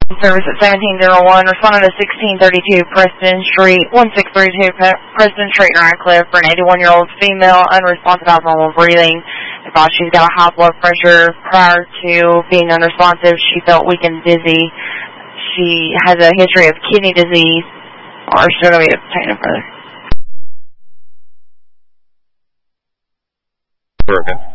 Service at 1701, responding to 1632 Preston Street, 1632 Preston Street, Radcliffe, for an 81-year-old female, unresponsive, abnormal breathing. Thought she's got a high blood pressure. Prior to being unresponsive, she felt weak and dizzy. She has a history of kidney disease, or she's going to be obtained further. Okay.